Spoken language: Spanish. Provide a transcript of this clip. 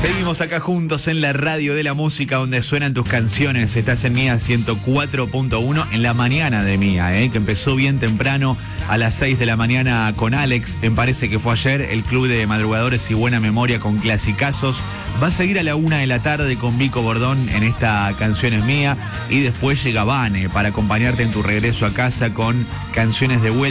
Seguimos acá juntos en la radio de la música donde suenan tus canciones. Estás en Mía 104.1 en la mañana de Mía, que empezó bien temprano a las 6 de la mañana con Alex. Me parece que fue ayer el Club de Madrugadores y Buena Memoria con clasicazos. Va a seguir a la 1 de la tarde con Vico Bordón en esta Canciones Mía. Y después llega Vane para acompañarte en tu regreso a casa con Canciones de Vuelta.